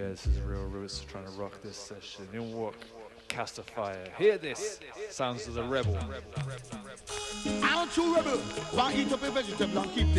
This is Real Roots trying to rock this session. In walk Cast Fire. Hear this. Sounds of the rebel. I'm a true rebel. Can't eat up a vegetable and keep